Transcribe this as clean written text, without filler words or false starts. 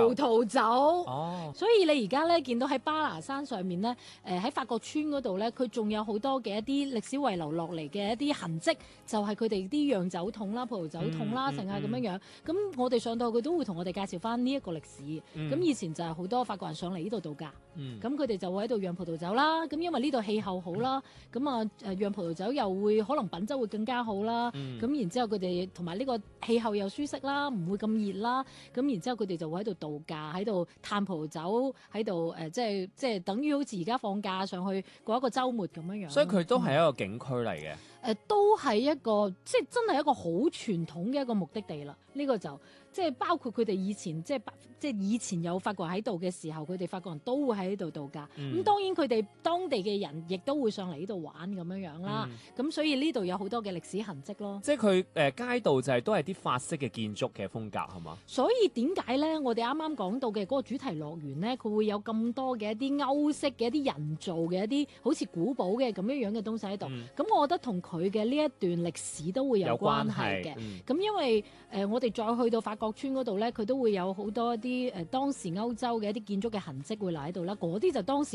葡萄酒。 哦， 所以你而家咧見到喺巴拿山上面咧，喺法國村嗰度咧，佢仲有好多嘅一啲歷史遺留落嚟嘅一啲痕跡，就係佢哋啲釀酒桶啦、葡萄酒桶啦，成啊咁樣樣。咁我哋上到佢都會同我哋介紹翻呢一個歷史。咁以前就係好多法國人上嚟呢度度假，咁佢哋就會喺度釀葡萄酒啦。咁因為呢度氣候好啦，咁啊釀葡萄酒又會可能品質會更加好啦。咁然之後佢哋同埋呢個氣候又舒適啦，唔會咁熱啦。咁然之後佢哋就會喺度度假，喺度嘆葡萄酒，喺度即係等於好似而家放假上去過一個週末咁樣樣。 所以佢都係一個景區嚟嘅。 都係一個即係真係一個好傳統嘅一個目的地啦。呢個就即係包括佢哋以前即係以前有法國人喺度嘅時候，佢哋法國人都會喺呢度度假。咁當然佢哋當地嘅人亦都會上嚟呢度玩咁樣樣啦。咁所以呢度有好多嘅歷史痕跡咯。 即係佢街道就係都係啲法式嘅建築嘅風格係嘛？ 所以點解咧？我哋啱啱講到嘅嗰個主題樂園咧，佢會有咁多嘅一啲歐式嘅一啲人造嘅一啲好似古堡嘅咁樣樣嘅東西喺度。咁我覺得同佢嘅呢一段歷史都會有關係嘅。咁因為我哋再去到法國村嗰度咧，佢都會有好多一啲當時歐洲嘅一啲建築嘅痕跡會留喺度啦。嗰啲就當時